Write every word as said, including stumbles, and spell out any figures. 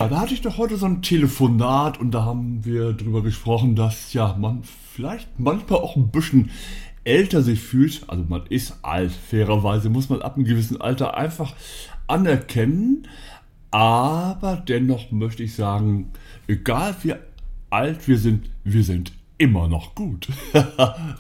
Ja, da hatte ich doch heute so ein Telefonat und da haben wir drüber gesprochen, dass ja man vielleicht manchmal auch ein bisschen älter sich fühlt. Also man ist alt, fairerweise muss man ab einem gewissen Alter einfach anerkennen. Aber dennoch möchte ich sagen, egal wie alt wir sind, wir sind immer noch gut.